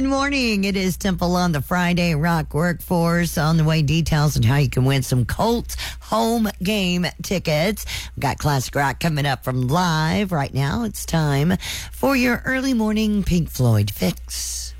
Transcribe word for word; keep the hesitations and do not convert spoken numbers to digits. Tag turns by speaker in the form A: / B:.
A: morning. It is Temple on the Friday Rock Workforce. On the way, details on how you can win some Colts home game tickets. We've got classic rock coming up from live right now. It's time for your early morning Pink Floyd fix.